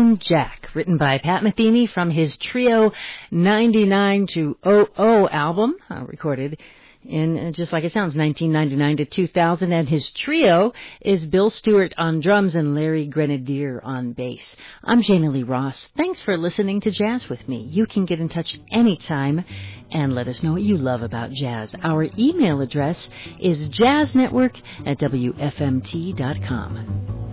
Moon Jack, written by Pat Metheny from his Trio 99 to 00 album, recorded in, just like it sounds, 1999 to 2000, and his trio is Bill Stewart on drums and Larry Grenadier on bass. I'm Jana Lee Ross. Thanks for listening to Jazz with me. You can get in touch anytime and let us know what you love about jazz. Our email address is jazznetwork@wfmt.com.